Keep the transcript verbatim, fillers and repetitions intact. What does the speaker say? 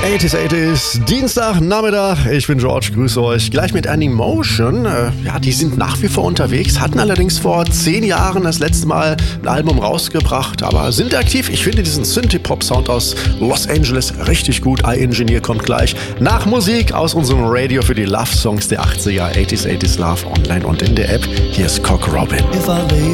achtziger, achtziger, Dienstag, Nachmittag. Ich bin George, grüße euch. Gleich mit Animotion. Äh, ja, die sind nach wie vor unterwegs, hatten allerdings vor zehn Jahren das letzte Mal ein Album rausgebracht, aber sind aktiv. Ich finde diesen Synthie-Pop-Sound aus Los Angeles richtig gut. iEngineer kommt gleich nach Musik aus unserem Radio für die Love-Songs der achtziger, achtziger, achtziger Love online und in der App. Hier ist Cock Robin.